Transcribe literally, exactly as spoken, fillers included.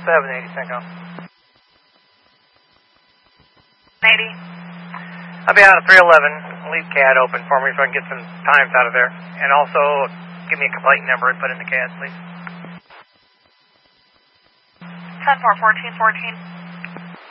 seven eighty, Cinco. eighty. I'll be out of three eleven. Leave C A D open for me so I can get some times out of there. And also, give me a complaint number and put in the C A D, please. ten four, fourteen fourteen,